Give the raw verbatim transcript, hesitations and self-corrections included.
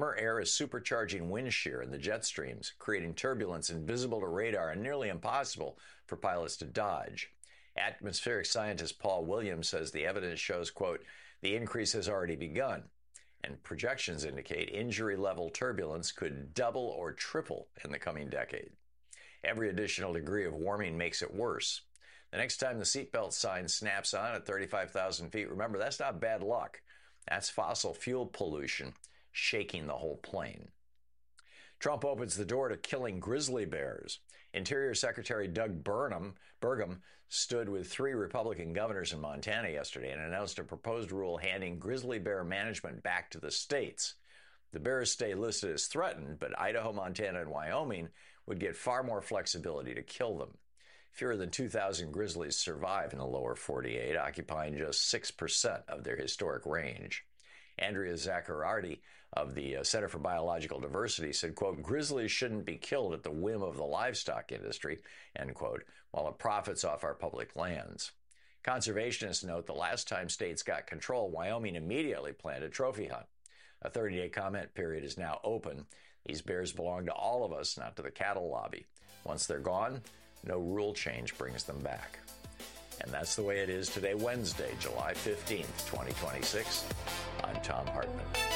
Warmer air is supercharging wind shear in the jet streams, creating turbulence invisible to radar and nearly impossible for pilots to dodge. Atmospheric scientist Paul Williams says the evidence shows, quote, the increase has already begun, and projections indicate injury-level turbulence could double or triple in the coming decade. Every additional degree of warming makes it worse. The next time the seatbelt sign snaps on at thirty-five thousand feet, remember, that's not bad luck. That's fossil fuel pollution shaking the whole plane. Trump opens the door to killing grizzly bears. Interior Secretary Doug Burnham, Burgum stood with three Republican governors in Montana yesterday and announced a proposed rule handing grizzly bear management back to the states. The bears stay listed as threatened, but Idaho, Montana, and Wyoming would get far more flexibility to kill them. Fewer than two thousand grizzlies survive in the lower forty-eight, occupying just six percent of their historic range. Andrea Zaccarardi of the uh, Center for Biological Diversity said, quote, grizzlies shouldn't be killed at the whim of the livestock industry, end quote, while it profits off our public lands. Conservationists note the last time states got control, Wyoming immediately planned a trophy hunt. A thirty-day comment period is now open. These bears belong to all of us, not to the cattle lobby. Once they're gone, no rule change brings them back. And that's the way it is today, Wednesday, July fifteenth, twenty twenty-six. I'm Thom Hartmann.